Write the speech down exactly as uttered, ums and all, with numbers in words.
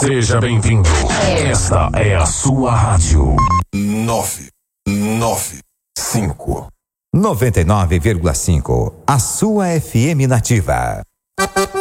Seja bem-vindo. Esta é a sua rádio. Nove, nove, cinco. noventa e nove vírgula cinco. A sua F M Nativa.